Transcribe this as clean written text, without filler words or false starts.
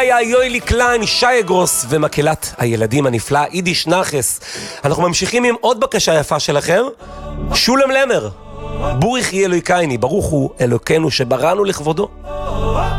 היה יוילי קליין, שי גרוס ומקהלת הילדים הנפלא יידיש נחס. אנחנו ממשיכים עם עוד בקשה יפה שלכם. שולם למר, בורך יהיה אלוהיקייני, ברוך הוא אלוקינו שבראנו לכבודו.